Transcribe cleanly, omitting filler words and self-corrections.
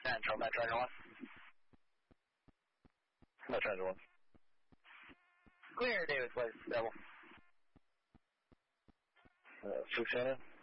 Central, Metro 1. Metro 1. Clear, David, please. Double. Fuchsia.